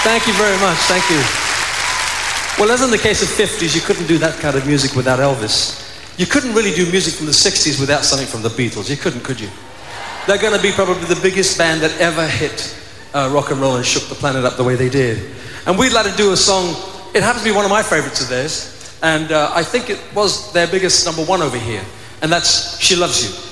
Thank you very much. Thank you. Well, as in the case of 50s, you couldn't do that kind of music without Elvis. You couldn't really do music from the 60s without something from the Beatles. You couldn't, could you? They're going to be probably the biggest band that ever hit rock and roll and shook the planet up the way they did. And we'd like to do a song. It happens to be one of my favorites of theirs. And I think it was their biggest #1 over here. And that's She Loves You.